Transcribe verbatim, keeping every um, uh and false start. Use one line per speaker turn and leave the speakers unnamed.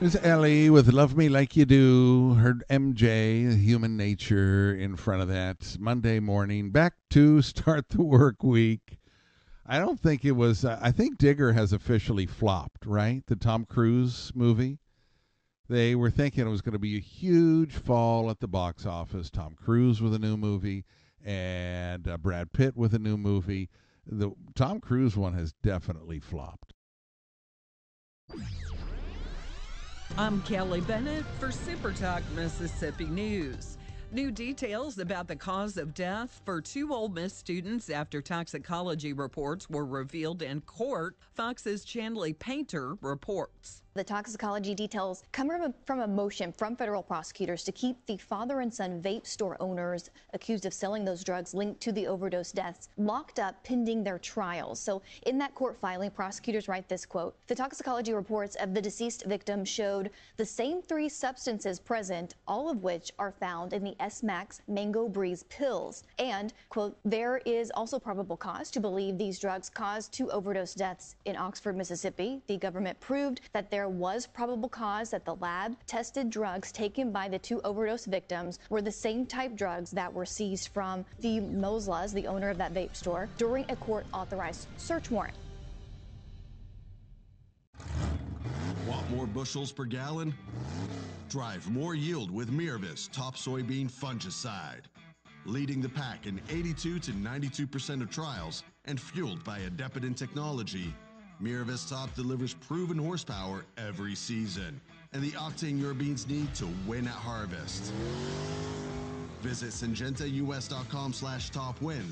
There's Ellie with Love Me Like You Do. Heard M J, Human Nature, in front of that. Monday morning, back to start the work week. I don't think it was, uh, I think Digger has officially flopped, right? The Tom Cruise movie. They were thinking it was going to be a huge fall at the box office. Tom Cruise with a new movie and uh, Brad Pitt with a new movie. The Tom Cruise one has definitely flopped.
I'm Kelly Bennett for Super Talk Mississippi News. New details about the cause of death for two Ole Miss students after toxicology reports were revealed in court, Fox's Chanley Painter reports.
The toxicology details come from a, from a motion from federal prosecutors to keep the father and son vape store owners accused of selling those drugs linked to the overdose deaths locked up pending their trials. So in that court filing, prosecutors write this quote: the toxicology reports of the deceased victim showed the same three substances present, all of which are found in the S-Max Mango Breeze pills. And, quote, there is also probable cause to believe these drugs caused two overdose deaths in Oxford, Mississippi. The government proved that there was probable cause that the lab tested drugs taken by the two overdose victims were the same type drugs that were seized from the Moslas, the owner of that vape store, during a court-authorized search warrant.
Want more bushels per gallon? Drive more yield with Miravis Top Soybean Fungicide. Leading the pack in eighty-two to ninety-two percent of trials and fueled by Adepidin technology, Miravis Top delivers proven horsepower every season and the octane your beans need to win at harvest. Visit Syngenta U S dot com slash top wins